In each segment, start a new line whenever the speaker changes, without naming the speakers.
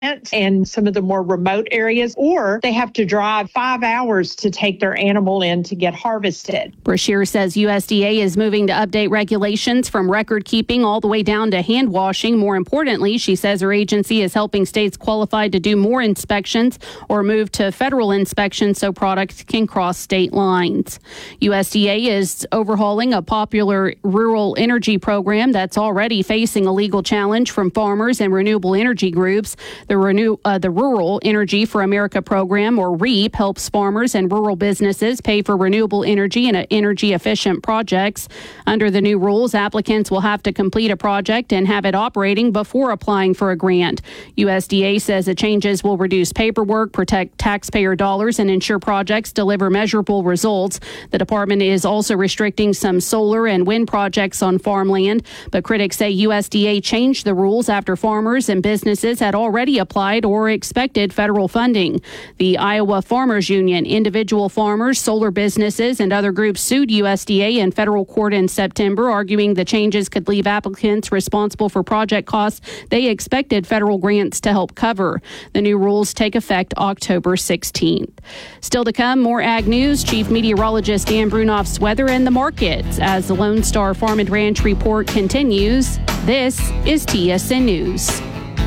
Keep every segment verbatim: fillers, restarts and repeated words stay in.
and some of the more remote areas, or they have to drive five hours to take their animal in to get harvested.
Brashear says U S D A is moving to update regulations from record keeping all the way down to hand washing. More importantly, she says her agency is helping states qualified to do more inspections or move to federal inspections so products can cross state lines. U S D A is overhauling a popular rural energy program that's already facing a legal challenge from farmers and renewable energy groups. The renew uh, the Rural Energy for America program, or REAP, helps farmers and rural businesses pay for renewable energy and energy efficient projects. Under the new rules, applicants will have to complete a project and have it operating before applying for a grant. U S D A says the changes will reduce paperwork, protect taxpayer dollars, and ensure projects deliver measurable results. The department is also restricting some solar and wind projects on farmland, but critics say U S D A changed the rules after farmers and businesses had already applied or expected federal funding. The Iowa Farmers Union, individual farmers, solar businesses, and other groups sued U S D A in federal court in September, arguing the changes could leave applicants responsible for project costs they expected federal grants to help cover. The new rules take effect October sixteenth. Still to come, more ag news. Chief Meteorologist Dan Brunoff's weather and the markets as the Lone Star Farm and Ranch report continues. This is T S N News.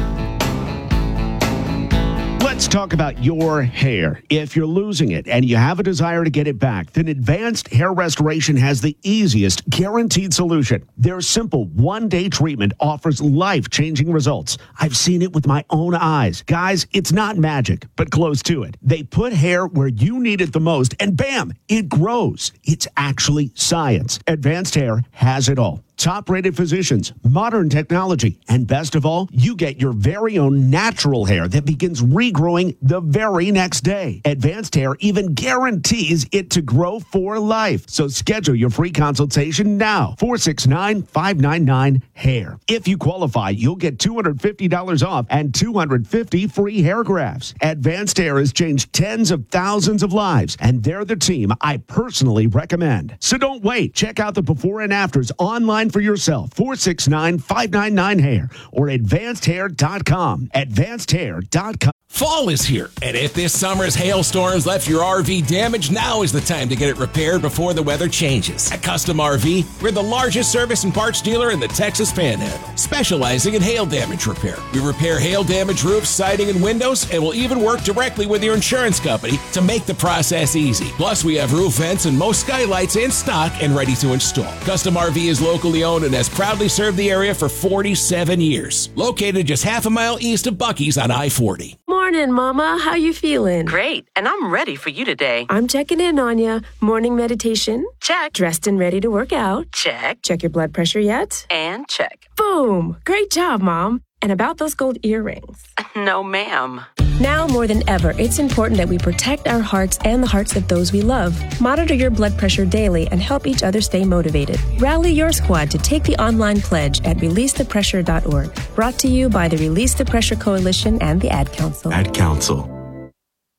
Let's talk about your hair. If you're losing it and you have a desire to get it back, then Advanced Hair Restoration has the easiest guaranteed solution. Their simple one-day treatment offers life-changing results. I've seen it with my own eyes. Guys, it's not magic, but close to it. They put hair where you need it the most, and bam, it grows. It's actually science. Advanced Hair has it all. Top-rated physicians, modern technology, and best of all, you get your very own natural hair that begins regrowing the very next day. Advanced Hair even guarantees it to grow for life. So schedule your free consultation now. four six nine, five nine nine, hair. If you qualify, you'll get two hundred fifty dollars off and two hundred fifty free hair grafts. Advanced Hair has changed tens of thousands of lives, and they're the team I personally recommend. So don't wait. Check out the before and afters online for yourself. four six nine, five nine nine, hair or advanced hair dot com. advanced hair dot com.
Fall is here, and if this summer's hailstorms left your R V damaged, now is the time to get it repaired before the weather changes. At Custom R V, we're the largest service and parts dealer in the Texas Panhandle, specializing in hail damage repair. We repair hail damaged roofs, siding, and windows, and we'll even work directly with your insurance company to make the process easy. Plus, we have roof vents and most skylights in stock and ready to install. Custom R V is locally owned and has proudly served the area for forty-seven years. Located just half a mile east of Buc-ee's on I forty.
Morning, Mama. How you feeling?
Great, and I'm ready for you today.
I'm checking in on you. Morning meditation?
Check.
Dressed and ready to work out?
Check.
Check your blood pressure yet?
And check.
Boom! Great job, Mom. And about those gold earrings?
No, ma'am.
Now more than ever, it's important that we protect our hearts and the hearts of those we love. Monitor your blood pressure daily and help each other stay motivated. Rally your squad to take the online pledge at release the pressure dot org. Brought to you by the Release the Pressure Coalition and the Ad Council.
Ad Council.